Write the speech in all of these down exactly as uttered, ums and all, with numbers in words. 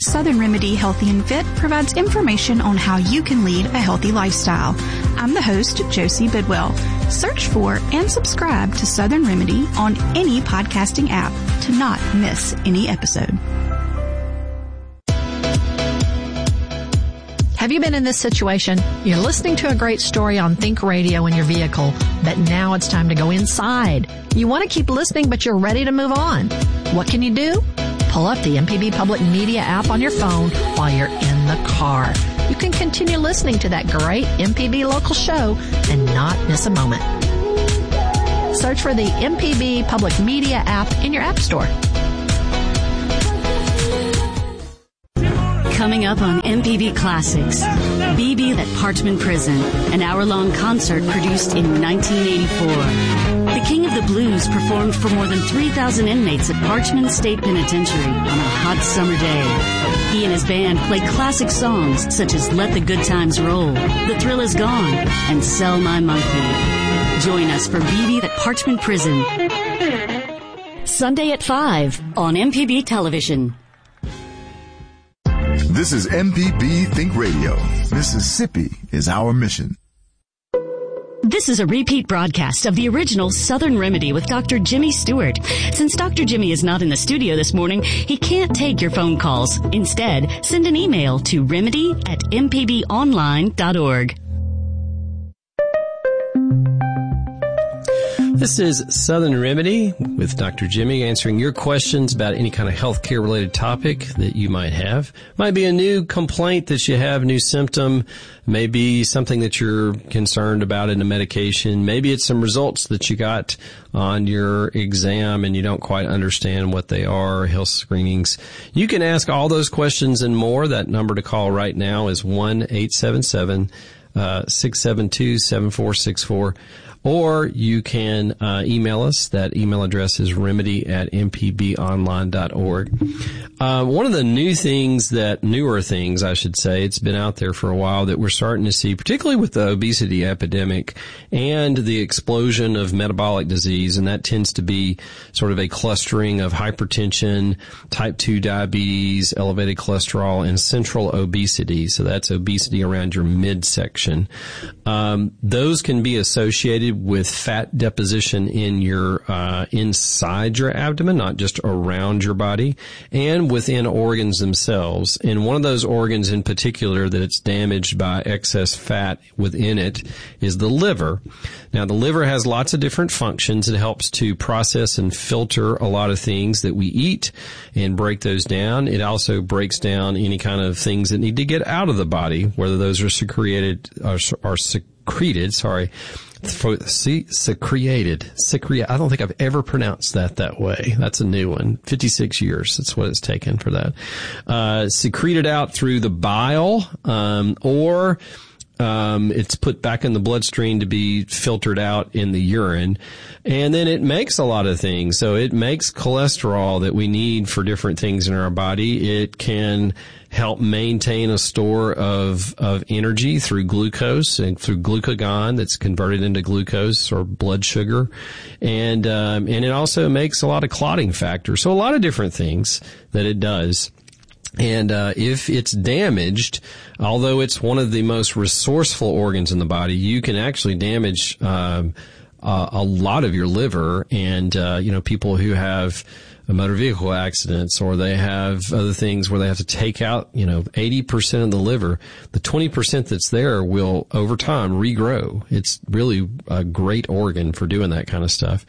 Southern Remedy Healthy and Fit provides information on how you can lead a healthy lifestyle. I'm the host, Josie Bidwell. Search for and subscribe to Southern Remedy on any podcasting app to not miss any episode. Have you been in this situation? You're listening to a great story on Think Radio in your vehicle, but now it's time to go inside. You want to keep listening, but you're ready to move on. What can you do? Pull up the M P B Public Media app on your phone while you're in the car. You can continue listening to that great M P B local show and not miss a moment. Search for the M P B Public Media app in your app store. Coming up on M P B Classics, B B at Parchman Prison, an hour-long concert produced in nineteen eighty-four. The King of the Blues performed for more than three thousand inmates at Parchman State Penitentiary on a hot summer day. He and his band played classic songs such as Let the Good Times Roll, The Thrill Is Gone, and Sell My Monkey. Join us for B B at Parchman Prison, Sunday at five on M P B Television. This is M P B Think Radio. Mississippi is our mission. This is a repeat broadcast of the original Southern Remedy with Doctor Jimmy Stewart. Since Doctor Jimmy is not in the studio this morning, he can't take your phone calls. Instead, send an email to remedy at m p b online dot org. This is Southern Remedy with Doctor Jimmy, answering your questions about any kind of healthcare related topic that you might have. Might be a new complaint that you have, new symptom, maybe something that you're concerned about in a medication. Maybe it's some results that you got on your exam and you don't quite understand what they are, health screenings. You can ask all those questions and more. That number to call right now is one eight seven seven, six seven two, seven four six four. Or you can uh, email us. That email address is remedy at m p b online dot org. Uh, one of the new things that, newer things, I should say, it's been out there for a while that we're starting to see, particularly with the obesity epidemic and the explosion of metabolic disease, and that tends to be sort of a clustering of hypertension, type two diabetes, elevated cholesterol, and central obesity. So that's obesity around your midsection. Um, those can be associated with fat deposition in your uh inside your abdomen, not just around your body, and within organs themselves. And one of those organs in particular that it's damaged by excess fat within it is the liver. Now, the liver has lots of different functions. It helps to process and filter a lot of things that we eat and break those down. It also breaks down any kind of things that need to get out of the body, whether those are secreted or are secreted, sorry, For, see, secreted, secre. I don't think I've ever pronounced that that way. That's a new one. fifty-six years. That's what it's taken for that. Uh, secreted out through the bile, um, or, um, it's put back in the bloodstream to be filtered out in the urine. And then it makes a lot of things. So it makes cholesterol that we need for different things in our body. It can help maintain a store of, of energy through glucose and through glucagon that's converted into glucose or blood sugar. And, um, and it also makes a lot of clotting factors. So a lot of different things that it does. And, uh, if it's damaged, although it's one of the most resourceful organs in the body, you can actually damage, um, uh, a lot of your liver. And, uh, you know, people who have motor vehicle accidents, or they have other things where they have to take out, you know, eighty percent of the liver, the twenty percent that's there will over time regrow. It's really a great organ for doing that kind of stuff.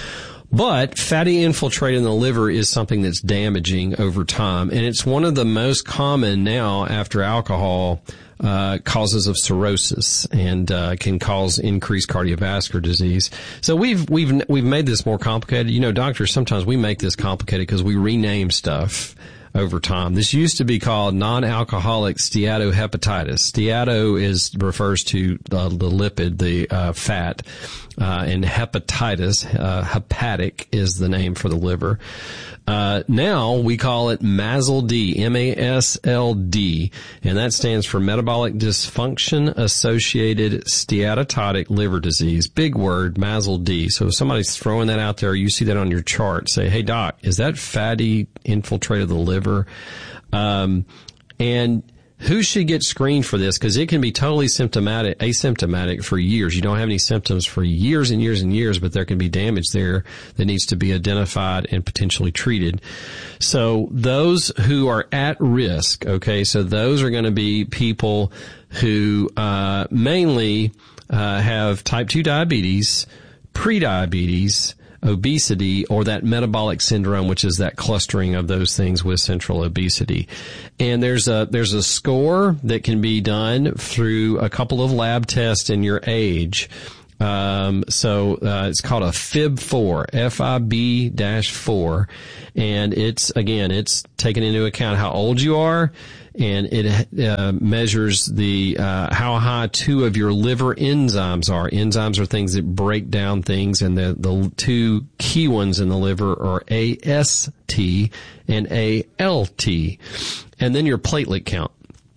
But fatty infiltrate in the liver is something that's damaging over time, and it's one of the most common now after alcohol uh causes of cirrhosis, and uh can cause increased cardiovascular disease. So we've we've we've made this more complicated. You know, doctors, sometimes we make this complicated because we rename stuff over time. This used to be called non-alcoholic steatohepatitis. Steato is refers to uh, the lipid, the uh, fat, uh, and hepatitis. Uh, hepatic is the name for the liver. Uh, now we call it M A S L D, M A S L D, and that stands for Metabolic Dysfunction Associated Steatotic Liver Disease. Big word, M A S L D. So if somebody's throwing that out there, you see that on your chart, say, hey doc, is that fatty infiltrate of the liver? Um, and who should get screened for this? Because it can be totally symptomatic, asymptomatic for years. You don't have any symptoms for years and years and years, but there can be damage there that needs to be identified and potentially treated. So those who are at risk, okay, so those are going to be people who uh mainly uh have type two diabetes, prediabetes, obesity, or that metabolic syndrome, which is that clustering of those things with central obesity. And there's a, there's a score that can be done through a couple of lab tests in your age. Um, so, uh, it's called a F I B four, F I B four. And it's, again, it's taken into account how old you are, and it uh, measures the uh how high two of your liver enzymes are. Enzymes are things that break down things, and the the two key ones in the liver are A S T and A L T, and then your platelet count.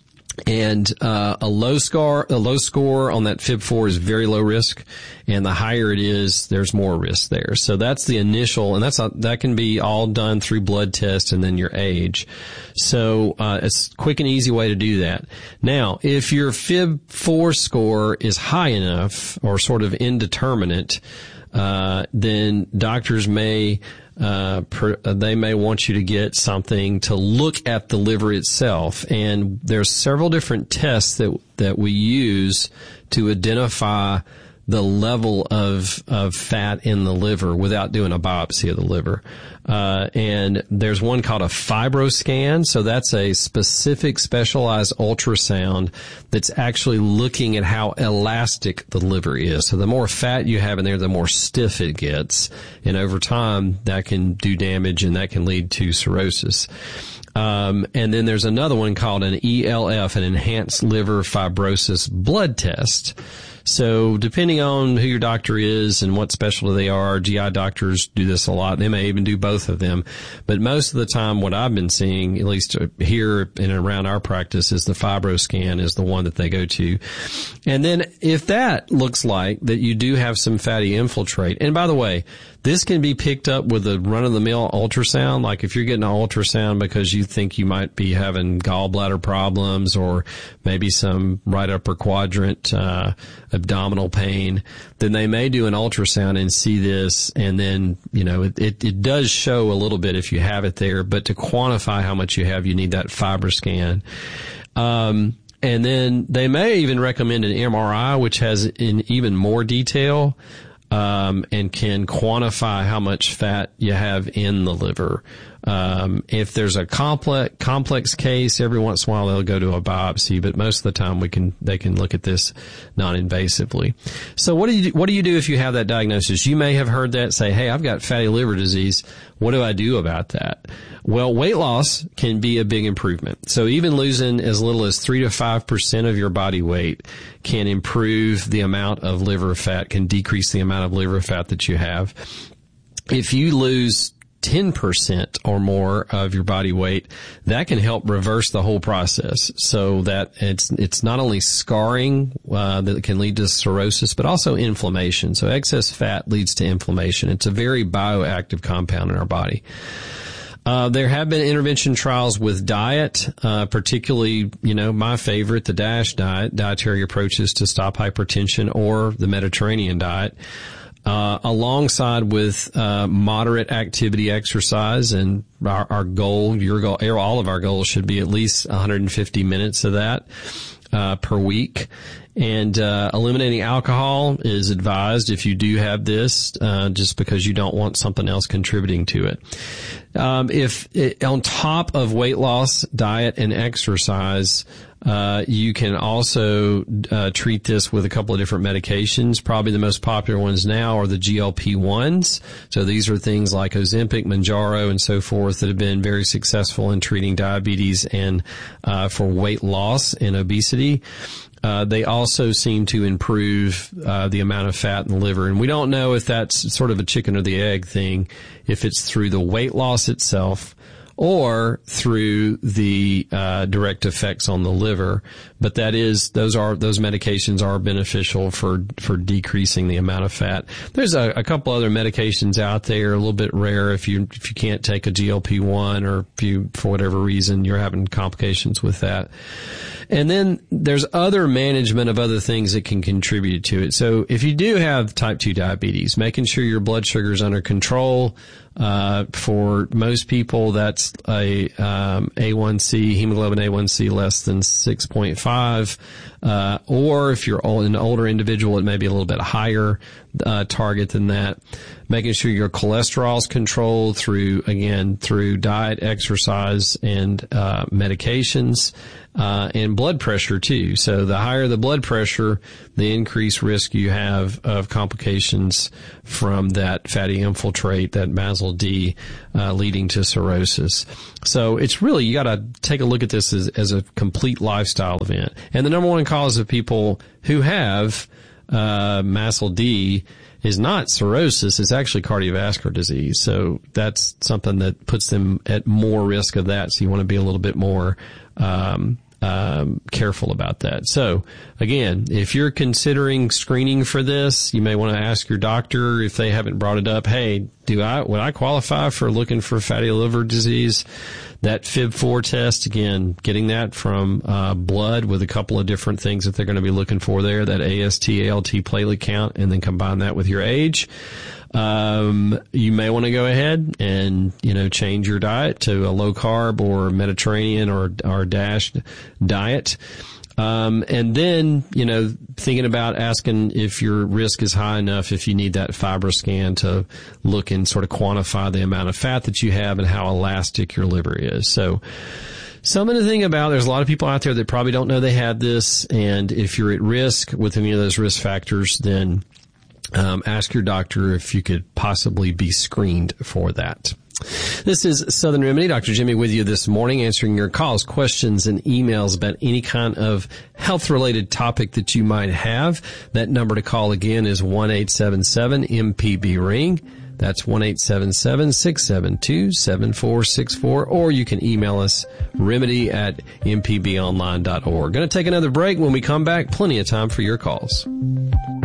And uh a low score, a low score on that F I B four is very low risk, and the higher it is, there's more risk there. So that's the initial, and that's a, that can be all done through blood tests and then your age. So uh it's a quick and easy way to do that. Now, if your F I B four score is high enough or sort of indeterminate, uh then doctors may Uh, per, uh, they may want you to get something to look at the liver itself. And there's several different tests that, that we use to identify the level of, of fat in the liver without doing a biopsy of the liver. Uh, and there's one called a FibroScan. So that's a specific specialized ultrasound that's actually looking at how elastic the liver is. So the more fat you have in there, the more stiff it gets. And over time, that can do damage, and that can lead to cirrhosis. Um, and then there's another one called an E L F, an Enhanced Liver Fibrosis Blood Test. So depending on who your doctor is and what specialty they are, G I doctors do this a lot. They may even do both of them. But most of the time, what I've been seeing, at least here and around our practice, is the FibroScan is the one that they go to. And then if that looks like that you do have some fatty infiltrate, and by the way, this can be picked up with a run-of-the-mill ultrasound. Like if you're getting an ultrasound because you think you might be having gallbladder problems or maybe some right upper quadrant uh abdominal pain, then they may do an ultrasound and see this, and then, you know, it, it, it does show a little bit if you have it there, but to quantify how much you have, you need that FibroScan. Um, and then they may even recommend an M R I, which has in even more detail, um, and can quantify how much fat you have in the liver. Um, if there's a complex, complex case, every once in a while they'll go to a biopsy, but most of the time we can, they can look at this non-invasively. So what do you, what do you do if you have that diagnosis? You may have heard that, say, hey, I've got fatty liver disease. What do I do about that? Well, weight loss can be a big improvement. So even losing as little as three to five percent of your body weight can improve the amount of liver fat, can decrease the amount of liver fat that you have. If you lose ten percent or more of your body weight, that can help reverse the whole process, so that it's it's not only scarring uh, that can lead to cirrhosis, but also inflammation. So excess fat leads to inflammation. It's a very bioactive compound in our body. Uh, there have been intervention trials with diet, uh, particularly, you know, my favorite, the DASH diet, dietary approaches to stop hypertension, or the Mediterranean diet. Uh, alongside with, uh, moderate activity exercise, and our, our goal, your goal, all of our goals should be at least one hundred fifty minutes of that, uh, per week. And, uh, eliminating alcohol is advised if you do have this, uh, just because you don't want something else contributing to it. Um, if it, on top of weight loss, diet, and exercise, Uh, you can also uh, treat this with a couple of different medications. Probably the most popular ones now are the G L P ones. So these are things like Ozempic, Mounjaro, and so forth that have been very successful in treating diabetes and uh, for weight loss and obesity. Uh, they also seem to improve uh, the amount of fat in the liver. And we don't know if that's sort of a chicken or the egg thing, if it's through the weight loss itself or through the uh, direct effects on the liver. But that is, those are, those medications are beneficial for, for decreasing the amount of fat. There's a, a couple other medications out there, a little bit rare if you, if you can't take a G L P one or if you, for whatever reason, you're having complications with that. And then there's other management of other things that can contribute to it. So if you do have type two diabetes, making sure your blood sugar is under control. Uh, for most people, that's a, um, A one C, hemoglobin A one C less than six point five. Uh, or if you're an older individual, it may be a little bit higher, uh, target than that. Making sure your cholesterol is controlled through, again, through diet, exercise, and, uh, medications. Uh, and blood pressure too. So the higher the blood pressure, the increased risk you have of complications from that fatty infiltrate, that M A S L D, uh, leading to cirrhosis. So it's really, you gotta take a look at this as, as a complete lifestyle event. And the number one cause of people who have, uh, M A S L D is not cirrhosis, it's actually cardiovascular disease. So that's something that puts them at more risk of that. So you want to be a little bit more, um, um, careful about that. So again, if you're considering screening for this, you may want to ask your doctor if they haven't brought it up. Hey, do I, would I qualify for looking for fatty liver disease? That F I B four test, again, getting that from, uh, blood with a couple of different things that they're going to be looking for there, that A S T, A L T platelet count, and then combine that with your age. Um, you may want to go ahead and, you know, change your diet to a low carb or Mediterranean or, or DASH diet. Um, and then, you know, thinking about asking if your risk is high enough, if you need that FibroScan to look and sort of quantify the amount of fat that you have and how elastic your liver is. So, something to think about. There's a lot of people out there that probably don't know they had this. And if you're at risk with any of those risk factors, then Um, ask your doctor if you could possibly be screened for that. This is Southern Remedy. Doctor Jimmy with you this morning, answering your calls, questions, and emails about any kind of health-related topic that you might have. That number to call again is one eight seven seven M P B ring. That's one eight seven seven, six seven two, seven four six four, or you can email us, remedy at m p b online dot org. Going to take another break. When we come back, plenty of time for your calls.